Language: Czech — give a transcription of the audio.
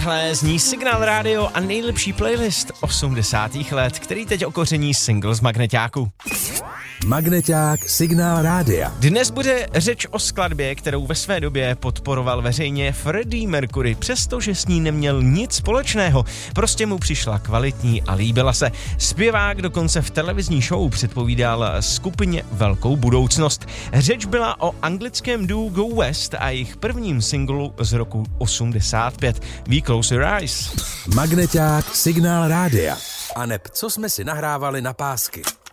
Takhle zní Signál Radio a nejlepší playlist 80. let, který teď okoření single z Magneťáku. Magneťák Signál Rádia. Dnes bude řeč o skladbě, kterou ve své době podporoval veřejně Freddie Mercury, přestože s ní neměl nic společného. Prostě mu přišla kvalitní a líbila se. Zpěvák dokonce v televizní show předpovídal skupině velkou budoucnost. Řeč byla o anglickém duo Go West a jejich prvním singlu z roku 85. We Close Your Eyes. Magneťák Signál Rádia. A neb, co jsme si nahrávali na pásky.